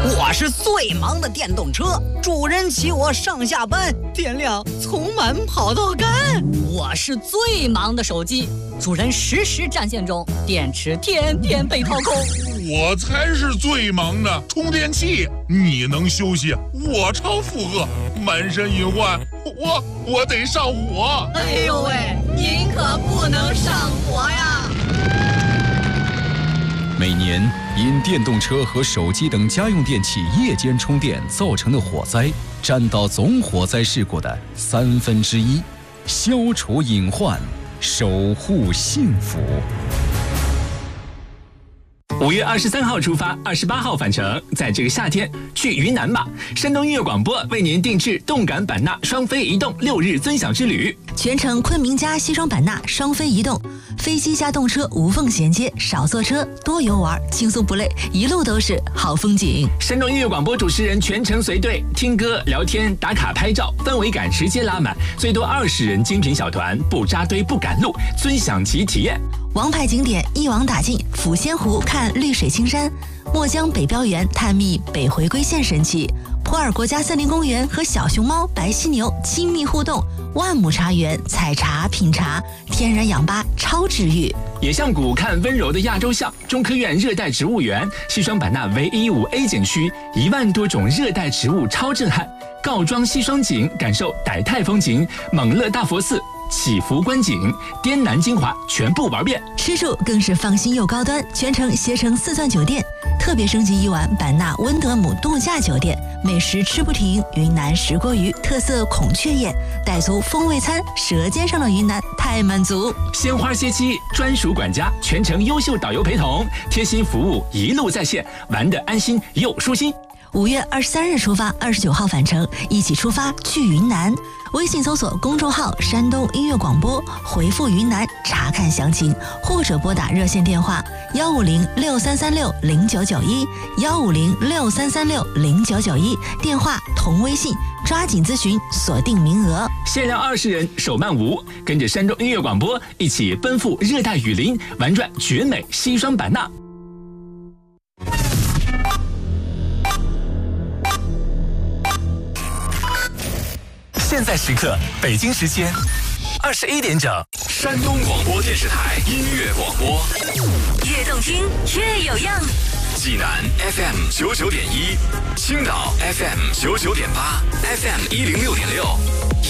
我是最忙的电动车，主人骑我上下班，电量从满跑到干。 我是最忙的手机，主人时时占线中，电池天天被掏空。 我才是最忙的充电器，你能休息，我超负荷，满身隐患，我得上火。 哎呦喂，您可不能上火呀！ 每年因电动车和手机等家用电器夜间充电造成的火灾，占到总火灾事故的1/3。消除隐患，守护幸福。 5月23号出发，28号返程，在这个夏天去云南吧！山东音乐广播为您定制动感版纳双飞移动6日尊享之旅， 全程昆明加西双版纳双飞移动，飞机加动车无缝衔接，少坐车，多游玩，轻松不累，一路都是好风景。 山东音乐广播主持人全程随队，听歌、聊天、打卡、拍照，氛围感直接拉满，最多20人精品小团，不扎堆不赶路，尊享其体验。 王牌景点一网打尽，抚仙湖看绿水青山，墨江北标园探秘北回归线神奇，普洱国家森林公园和小熊猫、白犀牛亲密互动，万亩茶园采茶品茶，天然氧吧超治愈。 野象谷看温柔的亚洲象，中科院热带植物园，西双版纳唯一5A 景区，1万多种热带植物超震撼。告庄西双景，感受傣泰风情，蒙勒大佛寺。祈福观景，滇南精华全部玩遍。 吃住更是放心又高端，全程携程4钻酒店，特别升级1晚版纳温德姆度假酒店，美食吃不停，云南石锅鱼特色孔雀宴，傣族风味餐，舌尖上的云南太满足。 鲜花歇期，专属管家，全程优秀导游陪同，贴心服务，一路在线，玩得安心又舒心。 5月23日出发，29号返程，一起出发去云南。微信搜索公众号山东音乐广播，回复云南查看详情，或者拨打热线电话15063360991，15063360991，电话同微信，抓紧咨询，锁定名额。 限量20人，手慢无，跟着山东音乐广播一起奔赴热带雨林，玩转绝美西双版纳。现在时刻，北京时间21点整， 山东广播电视台音乐广播， 越动听越有样。 济南 FM 99.1，青岛 FM 99.8，FM 106.6。